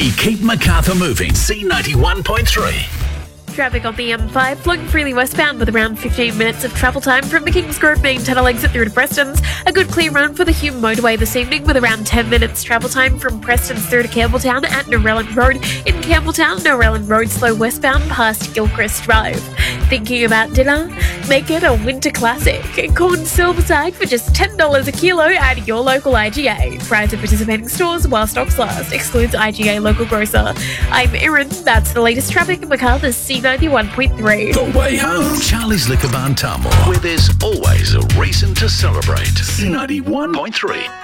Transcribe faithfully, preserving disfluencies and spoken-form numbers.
Keep Macarthur moving. C ninety-one point three. Traffic on the M five flowing freely westbound with around fifteen minutes of travel time from the Kingsgrove main tunnel exit through to Preston's. A good clear run for the Hume motorway this evening with around ten minutes travel time from Preston's through to Campbelltown at Norelland Road. In Campbelltown, Norelland Road slow westbound past Gilchrist Drive. Thinking about dinner? Make it a winter classic. Corn silver sag for just ten dollars a kilo at your local I G A. Price of participating stores while stocks last. Excludes I G A local grocer. I'm Erin. That's the latest traffic in Macarthur's C ninety-one point three. The way home. Charlie's Liquor Barn Tamworth, where there's always a reason to celebrate. C ninety-one point three.